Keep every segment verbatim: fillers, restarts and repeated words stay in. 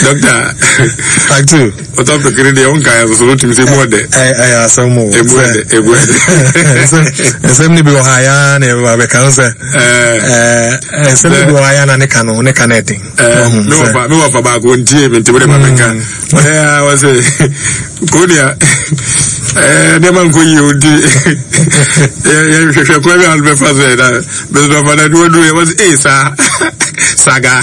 Doctor, fact two. What up, the great young guy was looking to more day. I some more. A word, a word. Assembly be higher and a council. Assembly be higher and a canon, a connecting. No, about one team into whatever America. I was a Korea. Never go you do. I'll be faster. But what I do was a saga.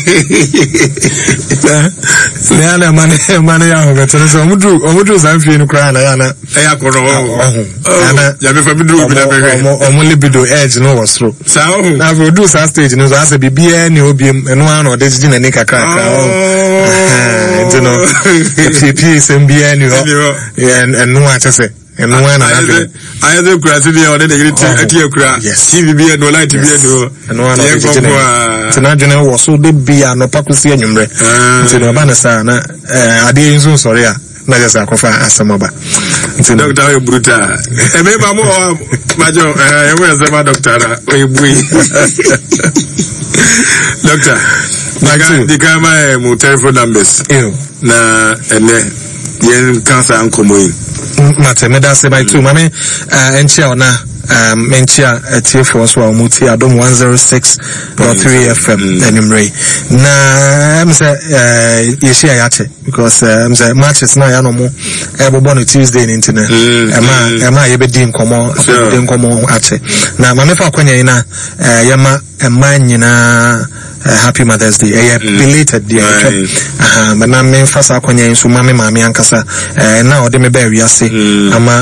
Nana money, money, I'm going to say, Omudu, something crying. Ayana, Ayana, only be do edge no was through. So now we do some stage, no, as a B B N, you be and one or this in a nicka crack. You know, P P is M B N, you know, and no one to say. And when I had the Grazilia or the Etiocra, yes, T V B and no light to be and one of the General was so big be an opacusi and umbre. To the Banasana, I didn't sorry. Naja sakofa asamaba. Doctor Bruta. E me ba mo majo eh we say doctor oyibui. Doctor. Naga di kama mu telephone numbers. Na ene yen cancer ankomo yi. Mate me da say by two mame eh enchia ona um menchia etie for so amuti adom one oh six point three F M enimre na me say eh yeshia yache because me say matches na ya no mo e bobo no Tuesday ni internet e ma e ma ye be di nkomo de nkomo ache na mame fa kwanya ina eh yema e ma nyina happy Mother's Day eh belated day aha but na me fa sa kwanya nso mame mame ankasa eh na ode me ba wiase ama